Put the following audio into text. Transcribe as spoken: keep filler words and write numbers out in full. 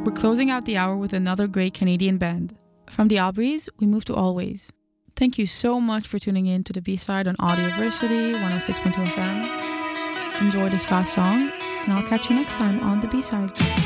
We're closing out the hour with another great Canadian band. From the Aubreys, we move to Always. Thank you so much for tuning in to the B-side on Audioversity one oh six point two F M. Enjoy this last song, and I'll catch you next time on the B-side.